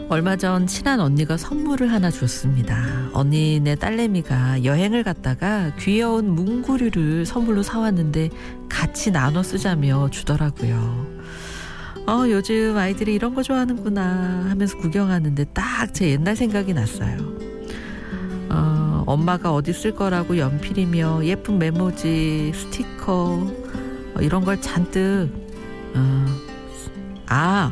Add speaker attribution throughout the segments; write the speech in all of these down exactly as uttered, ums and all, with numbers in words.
Speaker 1: 얼마 전 친한 언니가 선물을 하나 줬습니다. 언니네 딸내미가 여행을 갔다가 귀여운 문구류를 선물로 사왔는데 같이 나눠 쓰자며 주더라고요. 어, 요즘 아이들이 이런 거 좋아하는구나 하면서 구경하는데 딱 제 옛날 생각이 났어요. 어, 엄마가 어디 쓸 거라고 연필이며 예쁜 메모지, 스티커 어, 이런 걸 잔뜩 어, 아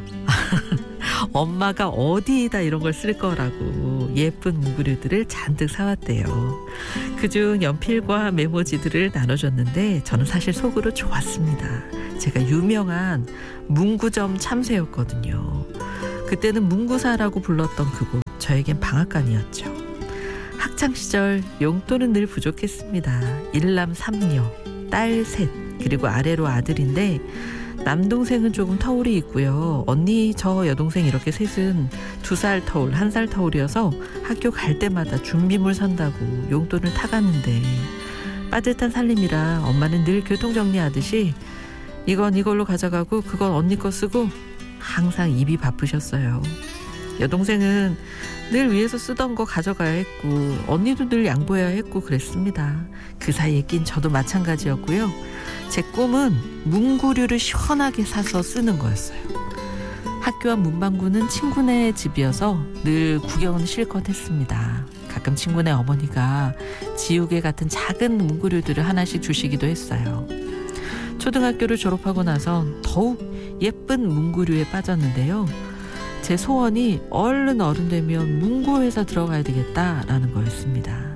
Speaker 1: 엄마가 어디에다 이런 걸 쓸 거라고 예쁜 문구류들을 잔뜩 사왔대요. 그중 연필과 메모지들을 나눠줬는데 저는 사실 속으로 좋았습니다. 제가 유명한 문구점 참새였거든요. 그때는 문구사라고 불렀던 그곳, 저에겐 방앗간이었죠. 학창시절 용돈은 늘 부족했습니다. 일남 삼녀, 딸 셋, 그리고 아래로 아들인데 남동생은 조금 터울이 있고요. 언니, 저 여동생 이렇게 셋은 두 살 터울, 한 살 터울이어서 학교 갈 때마다 준비물 산다고 용돈을 타갔는데 빠듯한 살림이라 엄마는 늘 교통정리하듯이 이건 이걸로 가져가고 그건 언니 거 쓰고 항상 입이 바쁘셨어요. 여동생은 늘 위에서 쓰던 거 가져가야 했고 언니도 늘 양보해야 했고 그랬습니다. 그 사이에 낀 저도 마찬가지였고요. 제 꿈은 문구류를 시원하게 사서 쓰는 거였어요. 학교 앞 문방구는 친구네 집이어서 늘 구경은 실컷 했습니다. 가끔 친구네 어머니가 지우개 같은 작은 문구류들을 하나씩 주시기도 했어요. 초등학교를 졸업하고 나선 더욱 예쁜 문구류에 빠졌는데요. 제 소원이 얼른 어른 되면 문구회사 들어가야 되겠다라는 거였습니다.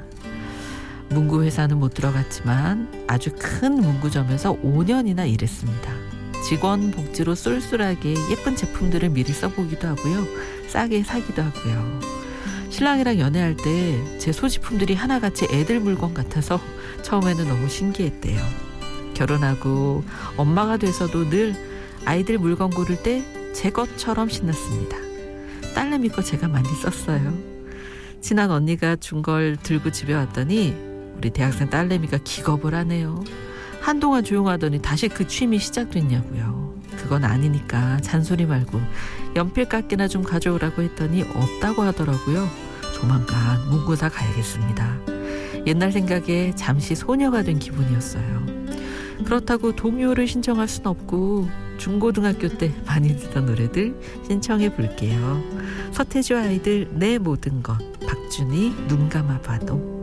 Speaker 1: 문구회사는 못 들어갔지만 아주 큰 문구점에서 오 년이나 일했습니다. 직원 복지로 쏠쏠하게 예쁜 제품들을 미리 써보기도 하고요. 싸게 사기도 하고요. 신랑이랑 연애할 때 제 소지품들이 하나같이 애들 물건 같아서 처음에는 너무 신기했대요. 결혼하고 엄마가 돼서도 늘 아이들 물건 고를 때 제 것처럼 신났습니다. 딸내미 거 제가 많이 썼어요. 친한 언니가 준 걸 들고 집에 왔더니 우리 대학생 딸내미가 기겁을 하네요. 한동안 조용하더니 다시 그 취미 시작됐냐고요. 그건 아니니까 잔소리 말고 연필깎이나 좀 가져오라고 했더니 없다고 하더라고요. 조만간 문구사 가야겠습니다. 옛날 생각에 잠시 소녀가 된 기분이었어요. 그렇다고 동요를 신청할 순 없고 중고등학교 때 많이 듣던 노래들 신청해 볼게요. 서태지와 아이들 내 모든 것, 박준희 눈 감아 봐도.